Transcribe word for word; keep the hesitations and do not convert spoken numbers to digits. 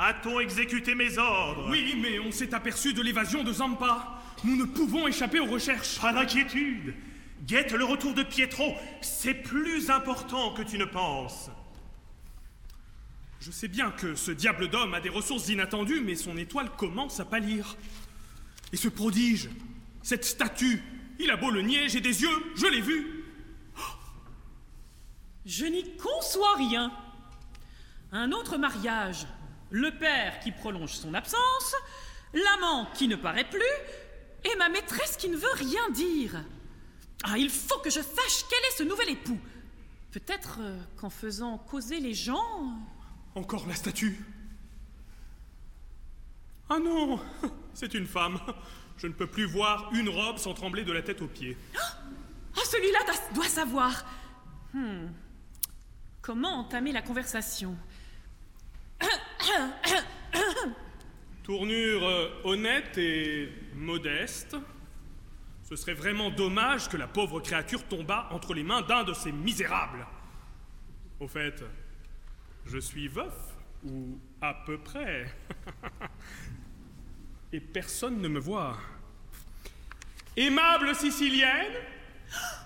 A-t-on exécuté mes ordres? Oui, mais on s'est aperçu de l'évasion de Zampa. Nous ne pouvons échapper aux recherches. Pas d'inquiétude. Guette le retour de Pietro. C'est plus important que tu ne penses. Je sais bien que ce diable d'homme a des ressources inattendues, mais son étoile commence à pâlir. Et ce prodige, cette statue, il a beau le nier, j'ai des yeux, je l'ai vu. Je n'y conçois rien. Un autre mariage, le père qui prolonge son absence, l'amant qui ne paraît plus, et ma maîtresse qui ne veut rien dire. Ah, il faut que je sache quel est ce nouvel époux. Peut-être euh, qu'en faisant causer les gens... Encore la statue. Ah non, c'est une femme. Je ne peux plus voir une robe sans trembler de la tête aux pieds. Oh, celui-là doit, doit savoir. Hmm. Comment entamer la conversation? Tournure euh, honnête et modeste. Ce serait vraiment dommage que la pauvre créature tombât entre les mains d'un de ces misérables. Au fait, je suis veuf, ou à peu près. Et personne ne me voit. Aimable Sicilienne,